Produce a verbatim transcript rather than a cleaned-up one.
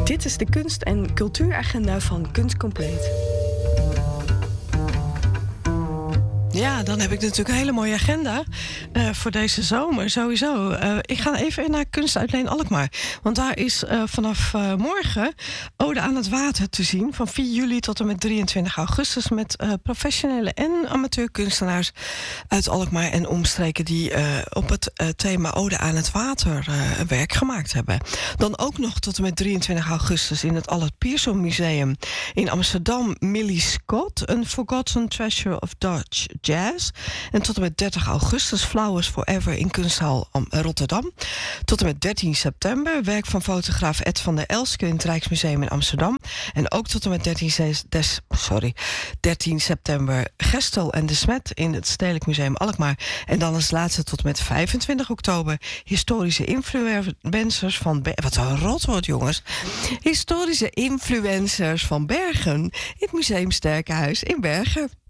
Dit is de kunst- en cultuuragenda van Kunst Compleet. Ja, dan heb ik natuurlijk een hele mooie agenda uh, voor deze zomer, sowieso. Uh, ik ga even naar Kunstuitleen Alkmaar. Want daar is uh, vanaf uh, morgen Ode aan het Water te zien. Van vier juli tot en met drieëntwintig augustus... met uh, professionele en amateurkunstenaars uit Alkmaar en omstreken... die uh, op het uh, thema Ode aan het Water uh, een werk gemaakt hebben. Dan ook nog tot en met drieëntwintig augustus... in het Allard Pierson Museum in Amsterdam... Millie Scott, een Forgotten Treasure of Dutch Jazz. En tot en met dertig augustus Flowers Forever in Kunsthal Rotterdam. Tot en met dertien september werk van fotograaf Ed van der Elske in het Rijksmuseum in Amsterdam. En ook tot en met dertien, des, sorry, dertien september Gestel en de Smet in het Stedelijk Museum Alkmaar. En dan als laatste tot en met vijfentwintig oktober historische influencers van Bergen. Wat een rotwoord, jongens. Historische influencers van Bergen in het Museum Sterkenhuis in Bergen.